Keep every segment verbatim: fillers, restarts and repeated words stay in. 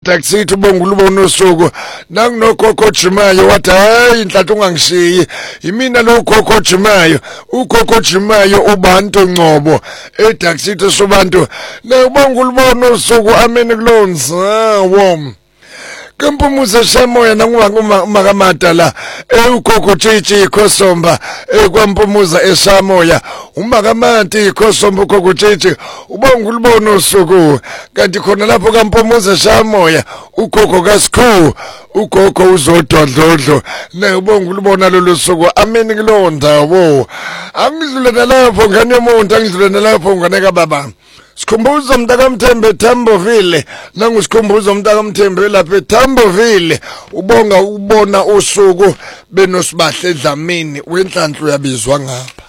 taxi ubonga ulubona usuku nangunogogo Jimayo wathi hayi inhlanhla ungangishiyi imina lo gogo Jimayo ugogo Jimayo ubantu Ngcobo etaxi sobantu na ubonga ulubona usuku amene kulonzawo Kampumuza Shamoya nanguwa makamata la ugogo Chichi Khosomba kwampumuza eShamoya umakamati Khosomba ugogo Chichi ubonga ulubona usuku kanti khona lapho kampumuza Shamoya ugogo kaSikhu ugogo uzododlodlo na ubonga ulubona lolu suku ameni kulonda wo angidlule lapho ngane yomuntu angidlule lapho ngane kababa Sikhumbuza umntaka Mthembe Thamboville nangusikhumbuza umntaka Mthembe lapha eThamboville ubonga ubona usuku benosibahle Dlamini wenhlanhla uyabizwa ngapha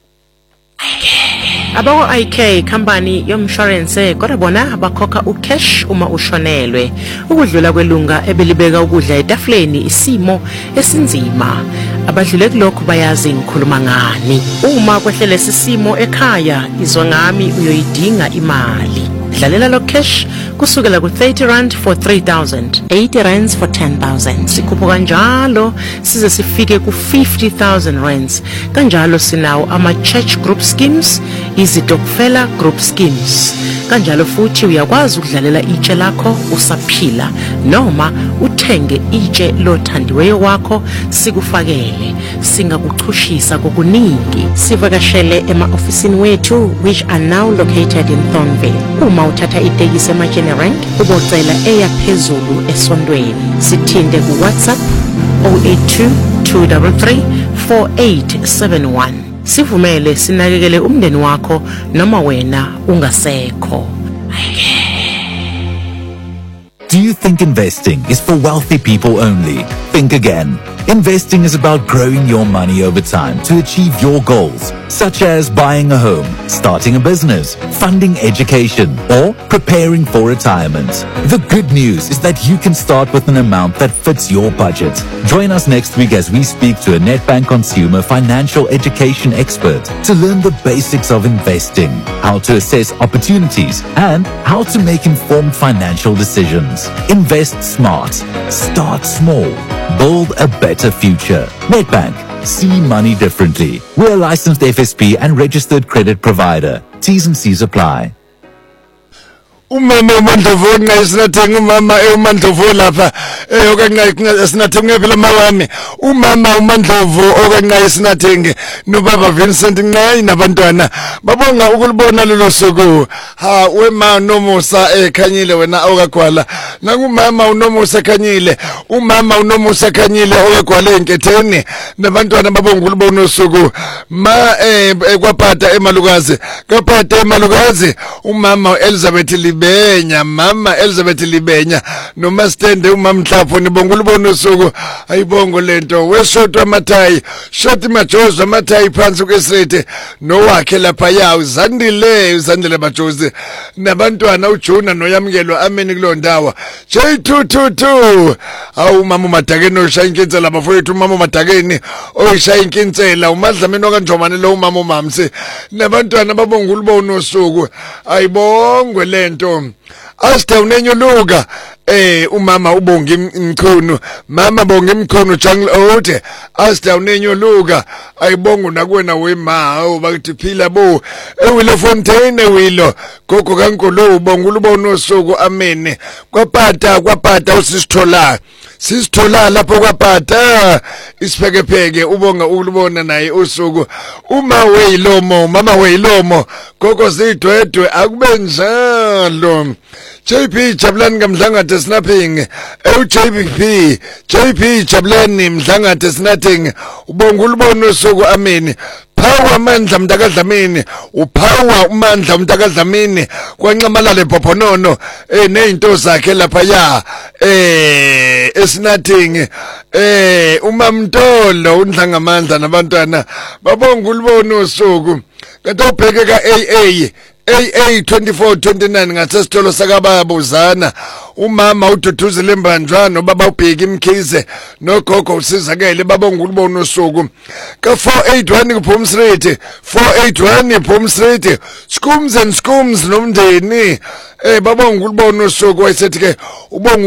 Abako I K company yomshwarense kodwa bona abakhokha ucash uma ushonelwe ukudlula kwelunga ebelibeka ukudla etafuleni isimo esinzima abadlule kulokho bayazi ngikhuluma ngani uma kwehlele sisimo ekhaya izwa ngami uyoyidinga imali dlalela lo cash kusukela ku thirty rand for three thousand eighty rands for ten thousand sikhuphuka njalo size sifike ku fifty thousand rands kanjalo sinawo ama church group schemes izitokfela group schemes kanjalo futhi uyakwazi ukudlalela itshe lakho usaphila noma uthenge itshe lothandiweyo wakho sikufakele singakuxhushisa kokuningi sivakashele ema ofisini wethu which are now located in Thornville uma uthatha itekisi eMajene Rank ubocela eyaphezulu esondweni sithinde ku WhatsApp zero eight two two three three four eight seven one sivumele sinakekele umndeni wakho noma wena ungasekho. Do you think investing is for wealthy people only? Think again. Investing is about growing your money over time to achieve your goals, such as buying a home, starting a business, funding education, or preparing for retirement. The good news is that you can start with an amount that fits your budget. Join us next week as we speak to a Nedbank consumer financial education expert to learn the basics of investing, how to assess opportunities, and how to make informed financial decisions. Invest smart. Start small. Build a better future. Nedbank. See money differently. We're a licensed F S P and registered credit provider. T's and C's apply. Umama uMandlovu ngayisinathenga umama eUmandlovu lapha eh okanye sinathenga phela mawami umama uMandlovu okanye isinathenga nobaba Vincent Nqayi nabantwana babonga ukulibona lelo suku ha wema nomusa ekhanyile wena okagwala nangumama unomusa ekhanyile umama unomusa ekhanyile okagwala enketheni nabantwana babonga ukulibona usuku ma eh kwaphatha emalukazi kaphatha emalukazi umama Elizabeth Libenya mama Elizabeth Libenya noma stende umama Mhlapho nibonga ulibona usuku ayibongo lento weshoto amathayi shoti majozi amathayi phansi kwesithe nowakhe lapha ya uzandile uzandile majozi nabantwana uJuna noyamkelwa ameni kulondawa J two two two awu mama Madakeni oshaya inkintsela bafowethu mama Madakeni oshaya inkintsela umadlamini okanjomane lo umama uMamsi nabantwana babonga ulibona usuku ayibongwe lento Asta unenyoluka eh umama ubonga imkhono mama bonga imkhono jungle ode asta unenyoluka ayibonga nakwena wema bakuthi phila bo ewile Fontaine ewilo gogo kaNkulu ubonga ulibona usuku amen kwaphatha kwaphatha usisithola sisithola lapho kwaphatha isiphekepeke ubonga ulibona naye usuku uma weyilomo mama weyilomo gogo zidwedwe akube njalo J P Jabulani kamdlangate snapping e J P J P Jabulani mdlangate snapping ubonga ulibona usuku amen power amandla mntakadlamini upower umandla umntakadlamini kwanqamalale Bhophonono eh nezinto zakhe lapha ya eh esinathing eh umamntolo undlanga amandla nabantwana babonga ulibona usuku kanti ubheke ka A A A A twenty-four twenty-nine ngasesitolo sakababuzana umama uDuduze Lembanjwana baba ubheki imkhize nogogo usizakele babonga ulibona usuku ka four eighty-one kuPhum Street four eighty-one Phum Street Skums and Skums nomndeni eh babonga ulibona usuku wayesethi ke ubonga